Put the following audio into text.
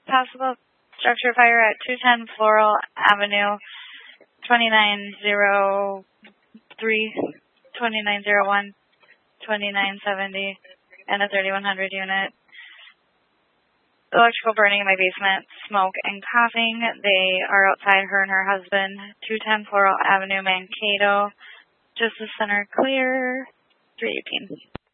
Possible structure fire at 210 Floral Avenue, 2903, 2901, 2970, and a 3100 unit. Electrical burning in my basement, smoke and coughing. They are outside, her and her husband, 210 Floral Avenue, Mankato. Just the center clear, 318.